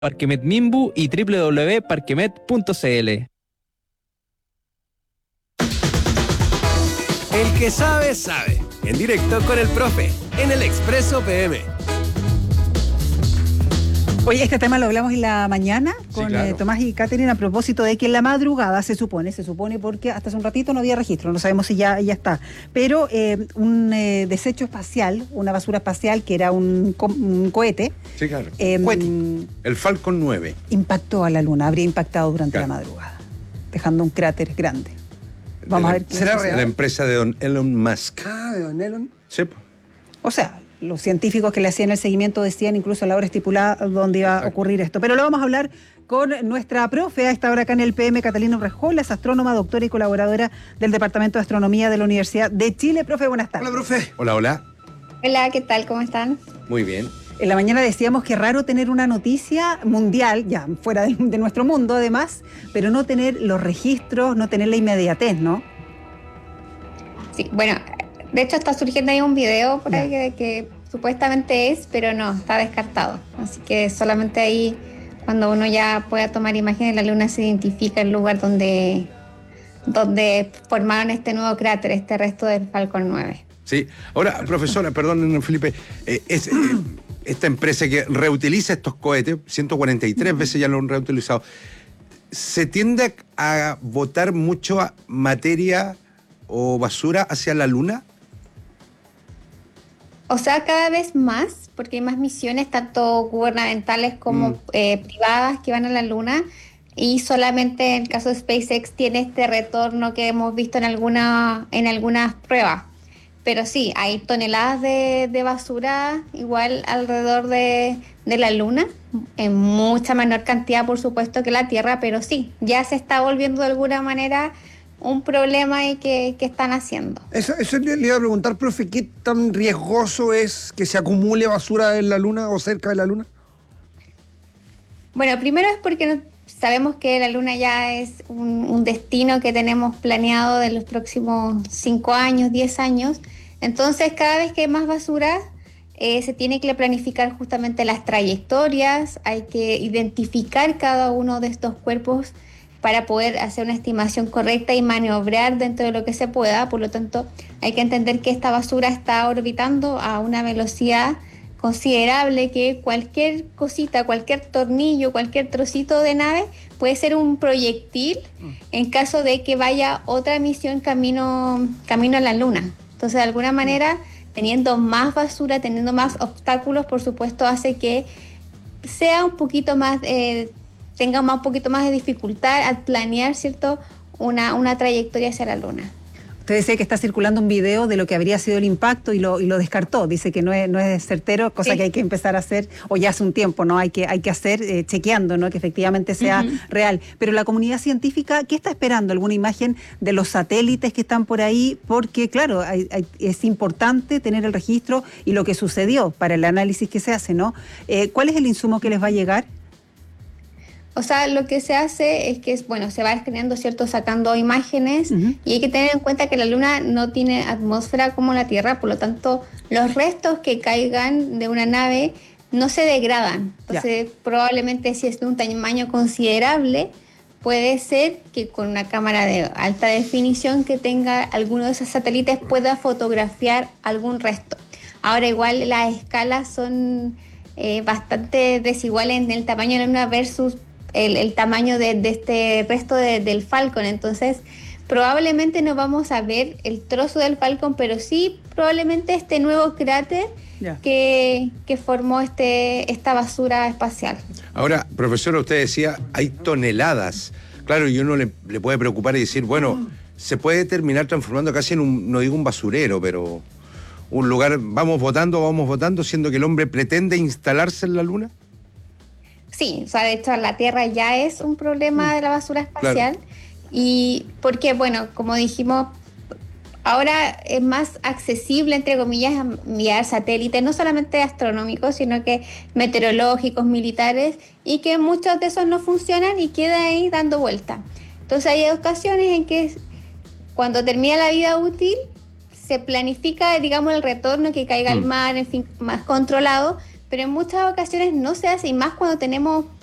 Parquemet Minbu y www.parquemet.cl. El que sabe, sabe. En directo con el profe, en el Expreso PM. Oye, este tema lo hablamos en la mañana con claro. Tomás y Catherine a propósito de que en la madrugada se supone porque hasta hace un ratito no había registro, no sabemos si ya está, pero un desecho espacial, una basura espacial que era un cohete. Sí, claro. El Falcon 9. Impactó a la Luna, habría impactado durante Claro. la madrugada, dejando un cráter grande. Vamos a ver qué ¿Será sucede. la empresa de don Elon Musk? Ah, de Don Elon. Sí. O sea, los científicos que le hacían el seguimiento decían incluso a la hora estipulada dónde iba a ocurrir esto. Pero lo vamos a hablar con nuestra profe a esta hora acá en el PM, Catalina Urrejola, es astrónoma, doctora y colaboradora del Departamento de Astronomía de la Universidad de Chile. Profe, buenas tardes. Hola, profe. Hola, hola. Hola, ¿qué tal? ¿Cómo están? Muy bien. En la mañana decíamos que es raro tener una noticia mundial, ya fuera de nuestro mundo además, pero no tener los registros, no tener la inmediatez, ¿no? Sí, bueno, de hecho está surgiendo ahí un video por ahí que supuestamente es, pero no, está descartado. Así que solamente ahí, cuando uno ya pueda tomar imágenes de la Luna, se identifica el lugar donde formaron este nuevo cráter, este resto del Falcon 9. Sí. Ahora, profesora, perdón, Felipe, esta empresa que reutiliza estos cohetes, 143 veces ya lo han reutilizado, ¿se tiende a botar mucho materia o basura hacia la Luna? O sea, cada vez más, porque hay más misiones, tanto gubernamentales como privadas, que van a la Luna, y solamente en el caso de SpaceX tiene este retorno que hemos visto en algunas pruebas. Pero sí, hay toneladas de basura igual alrededor de la Luna, en mucha menor cantidad, por supuesto, que la Tierra, pero sí, ya se está volviendo de alguna manera un problema ahí que están haciendo. Eso le iba a preguntar, profe, ¿qué tan riesgoso es que se acumule basura en la Luna o cerca de la Luna? Bueno, primero es porque sabemos que la Luna ya es un destino que tenemos planeado de los próximos 5 años, 10 años. Entonces, cada vez que hay más basura, se tiene que planificar justamente las trayectorias, hay que identificar cada uno de estos cuerpos para poder hacer una estimación correcta y maniobrar dentro de lo que se pueda. Por lo tanto, hay que entender que esta basura está orbitando a una velocidad considerable, que cualquier cosita, cualquier tornillo, cualquier trocito de nave puede ser un proyectil en caso de que vaya otra misión camino a la Luna. Entonces, de alguna manera, teniendo más basura, teniendo más obstáculos, por supuesto, hace que sea un poquito más, tenga un poquito más de dificultad al planear, ¿cierto?, una trayectoria hacia la Luna. Usted decía que está circulando un video de lo que habría sido el impacto y lo descartó. Dice que no es certero, cosa que hay que empezar a hacer, o ya hace un tiempo, ¿no? Hay que hacer chequeando, ¿no? Que efectivamente sea real. Pero la comunidad científica, ¿qué está esperando? ¿Alguna imagen de los satélites que están por ahí? Porque, claro, es importante tener el registro y lo que sucedió para el análisis que se hace, ¿no? ¿Cuál es el insumo que les va a llegar? O sea, lo que se hace es que, se va escaneando, ¿cierto?, sacando imágenes, y hay que tener en cuenta que la Luna no tiene atmósfera como la Tierra, por lo tanto, los restos que caigan de una nave no se degradan. Entonces, probablemente si es de un tamaño considerable, puede ser que con una cámara de alta definición que tenga alguno de esos satélites pueda fotografiar algún resto. Ahora, igual las escalas son bastante desiguales en el tamaño de la Luna versus el tamaño de este resto del Falcon. Entonces, probablemente no vamos a ver el trozo del Falcon, pero sí probablemente este nuevo cráter que formó esta basura espacial. Ahora, profesora, usted decía, hay toneladas. Claro, y uno le puede preocupar y decir, bueno, se puede terminar transformando casi en no digo un basurero, pero un lugar, vamos votando, siendo que el hombre pretende instalarse en la Luna. Sí, o sea, de hecho la Tierra ya es un problema de la basura espacial, y porque, como dijimos, ahora es más accesible, entre comillas, enviar satélites, no solamente astronómicos, sino que meteorológicos, militares, y que muchos de esos no funcionan y quedan ahí dando vuelta. Entonces hay ocasiones en que cuando termina la vida útil, se planifica, digamos, el retorno, que caiga al mar, en fin, más controlado, pero en muchas ocasiones no se hace, y más cuando tenemos